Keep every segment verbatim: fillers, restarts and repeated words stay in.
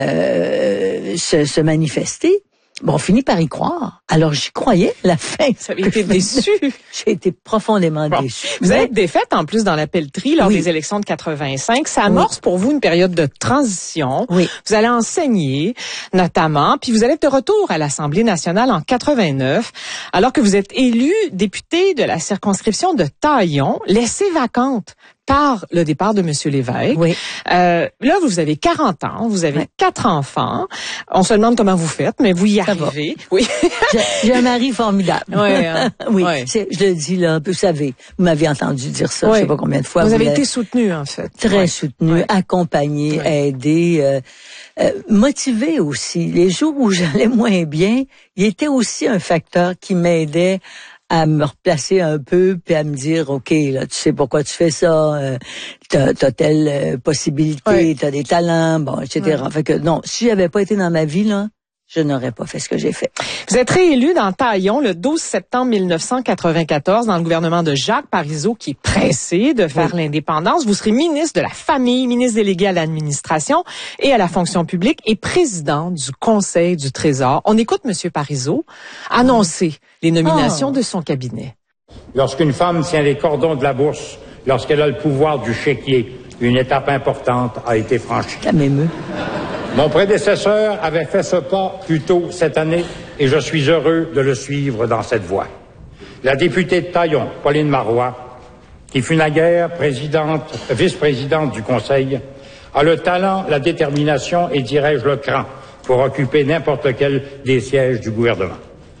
euh, se, se manifester. Bon, on finit par y croire. Alors, j'y croyais à la fin. Vous avez été déçu. J'ai été profondément bon. déçu. Vous Mais... avez été défaite, en plus, dans la pelleterie lors oui. des élections de quatre-vingt-cinq. Ça amorce oui. pour vous une période de transition. Oui. Vous allez enseigner, notamment, puis vous allez être de retour à l'Assemblée nationale en quatre-vingt-neuf, alors que vous êtes élu député de la circonscription de Taillon, laissée vacante par le départ de M. Lévesque. Oui. Euh, là, vous avez quarante ans, vous avez oui. quatre enfants. On se demande comment vous faites, mais vous y Ça arrivez. Va. Oui. J'ai un mari formidable. Ouais, hein. oui, ouais. je le dis là, vous savez, vous m'avez entendu dire ça, ouais. je sais pas combien de fois. Vous, vous avez l'avez... été soutenu, en fait. Très ouais. soutenu, ouais. accompagné, ouais. aidé, euh, euh, motivé aussi. Les jours où j'allais moins bien, il était aussi un facteur qui m'aidait à me replacer un peu, puis à me dire, OK, là, tu sais pourquoi tu fais ça, euh, t'as, t'as telle euh, possibilité, ouais. t'as des talents, bon, et cetera. Ouais. Fait que non, si j'avais pas été dans ma vie, là, je n'aurais pas fait ce que j'ai fait. Vous êtes réélu dans Taillon le douze septembre mille neuf cent quatre-vingt-quatorze dans le gouvernement de Jacques Parizeau, qui est pressé de faire oui. l'indépendance. Vous serez ministre de la Famille, ministre délégué à l'administration et à la fonction publique et président du Conseil du Trésor. On écoute M. Parizeau annoncer les nominations oh. de son cabinet. Lorsqu'une femme tient les cordons de la bourse, lorsqu'elle a le pouvoir du chéquier, une étape importante a été franchie. Ça m'émeut. Mon prédécesseur avait fait ce pas plus tôt cette année et je suis heureux de le suivre dans cette voie. La députée de Taillon, Pauline Marois, qui fut naguère présidente, vice-présidente du Conseil, a le talent, la détermination et, dirais-je, le cran pour occuper n'importe quel des sièges du gouvernement.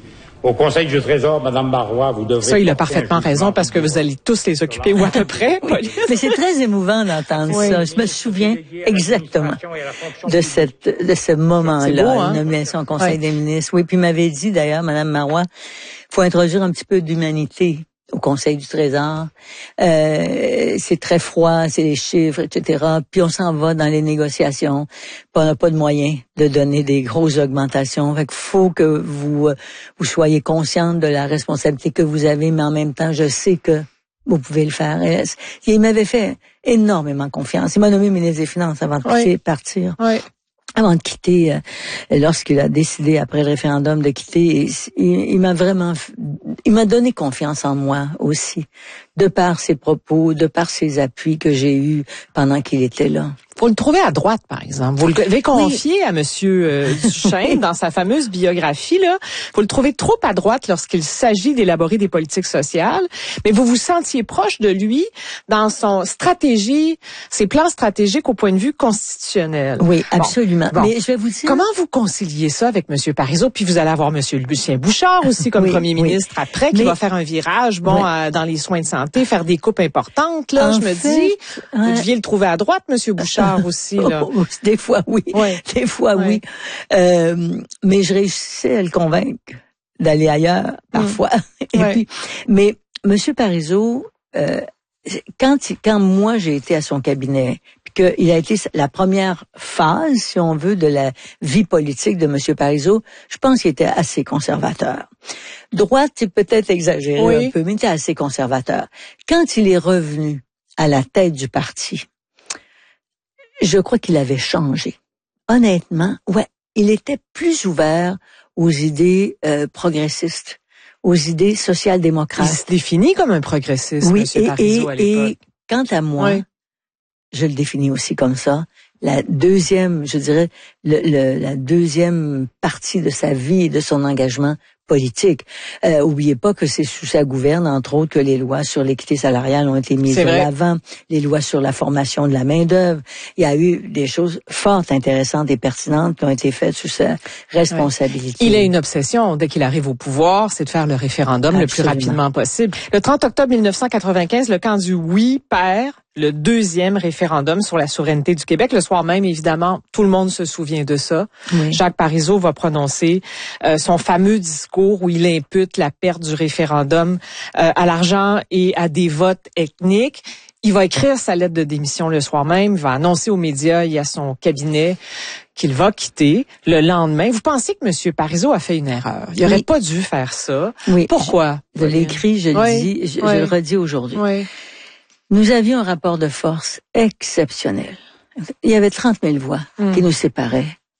Au Conseil du Trésor, Mme Marois, vous devrez... Ça, il a parfaitement raison parce que vous allez tous les occuper ou à peu près. Oui. Mais c'est très émouvant d'entendre oui. ça. Je me souviens exactement de cette de ce moment-là, beau, hein? La nomination au Conseil oui. des ministres. Oui, puis il m'avait dit d'ailleurs, Mme Marois, faut introduire un petit peu d'humanité au Conseil du Trésor. Euh, c'est très froid, c'est les chiffres, et cetera. Puis on s'en va dans les négociations. Puis on n'a pas de moyens de donner des grosses augmentations. Fait qu'il faut que vous vous soyez consciente de la responsabilité que vous avez, mais en même temps, je sais que vous pouvez le faire. Et il m'avait fait énormément confiance. Il m'a nommé ministre des Finances avant de oui. partir. Oui. Avant de quitter, euh, lorsqu'il a décidé après le référendum de quitter, il, il m'a vraiment, il m'a donné confiance en moi aussi, de par ses propos, de par ses appuis que j'ai eus pendant qu'il était là. Vous le trouvez à droite, par exemple. Vous l'avez confié oui. à Monsieur euh, Duchesne dans sa fameuse biographie, là. Vous le trouvez trop à droite lorsqu'il s'agit d'élaborer des politiques sociales, mais vous vous sentiez proche de lui dans son stratégie, ses plans stratégiques au point de vue constitutionnel. Oui, absolument. Bon. Bon. Mais je vais vous dire... Comment vous conciliez ça avec Monsieur Parizeau? Puis vous allez avoir Monsieur Lucien Bouchard aussi comme oui, premier oui. ministre après, qui mais... va faire un virage, bon, oui. euh, dans les soins de santé, faire des coupes importantes, là. En je me fait, dis, ouais. vous deviez le trouver à droite, Monsieur Bouchard. Aussi, là. Oh, des fois, oui. Ouais. Des fois, ouais. oui. Euh, mais je réussissais à le convaincre d'aller ailleurs, parfois. Mmh. Et ouais. puis, mais Monsieur Parizeau, euh, quand, quand moi j'ai été à son cabinet, puis qu'il a été la première phase, si on veut, de la vie politique de Monsieur Parizeau, je pense qu'il était assez conservateur. Droite, c'est peut-être exagéré oui. un peu, mais il était assez conservateur. Quand il est revenu à la tête du parti, je crois qu'il avait changé. Honnêtement, ouais, il était plus ouvert aux idées euh, progressistes, aux idées social-démocrates. Il se définit comme un progressiste, oui, M. et, Parizeau, à l'époque. Et quant à moi, oui. je le définis aussi comme ça. La deuxième, je dirais, le, le, la deuxième partie de sa vie et de son engagement politique. Euh, oubliez pas que c'est sous sa gouverne, entre autres, que les lois sur l'équité salariale ont été mises de l'avant, les lois sur la formation de la main-d'œuvre. Il y a eu des choses fort intéressantes et pertinentes qui ont été faites sous sa responsabilité. Ouais. Il a une obsession, dès qu'il arrive au pouvoir, c'est de faire le référendum Absolument. le plus rapidement possible. Le trente octobre mille neuf cent quatre-vingt-quinze, le camp du oui perd le deuxième référendum sur la souveraineté du Québec. Le soir même, évidemment, tout le monde se souvient de ça. Oui. Jacques Parizeau va prononcer euh, son fameux discours où il impute la perte du référendum euh, à l'argent et à des votes ethniques. Il va écrire sa lettre de démission le soir même. Il va annoncer aux médias et à son cabinet qu'il va quitter le lendemain. Vous pensez que M. Parizeau a fait une erreur? Il n'aurait oui. pas dû faire ça. Oui. Pourquoi? Je, je l'ai écrit, je oui. le dis, je, oui. je le redis aujourd'hui. Oui. Nous avions un rapport de force exceptionnel. Il y avait trente mille voix mmh. qui nous séparaient.